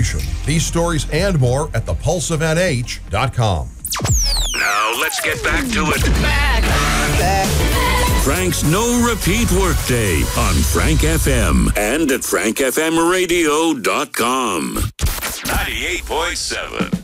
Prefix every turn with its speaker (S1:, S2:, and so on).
S1: information. These stories and more at thepulseofnh.com.
S2: Now let's get back to it. Frank's No Repeat Workday on Frank FM and at frankfmradio.com. 98.7.